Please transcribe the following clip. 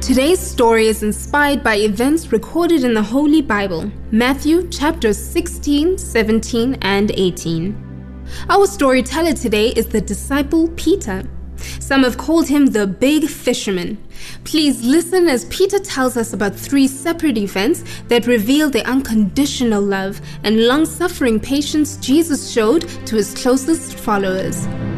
Today's story is inspired by events recorded in the Holy Bible, Matthew chapters 16, 17, and 18. Our storyteller today is the disciple Peter. Some have called him the Big Fisherman. Please listen as Peter tells us about three separate events that reveal the unconditional love and long-suffering patience Jesus showed to his closest followers.